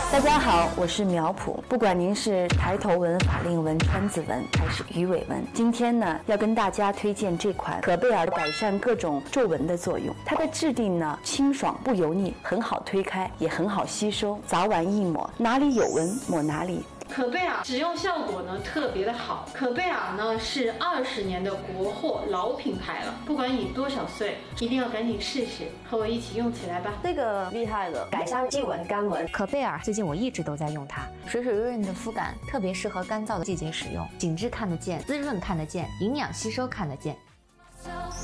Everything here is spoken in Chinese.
大家好，我是苗圃。不管您是抬头纹、法令纹、川字纹还是鱼尾纹，今天呢要跟大家推荐这款可贝尔改善各种皱纹的作用。它的质地呢清爽不油腻，很好推开，也很好吸收，早晚一抹，哪里有纹抹哪里。 可贝尔使用效果呢特别的好，可贝尔呢是20年的国货老品牌了，不管你多少岁，一定要赶紧试试，和我一起用起来吧。 这个厉害了，改善细纹干纹。 可贝尔最近我一直都在用它，水水润润的肤感，特别适合干燥的季节使用，紧致看得见，滋润看得见，营养吸收看得见。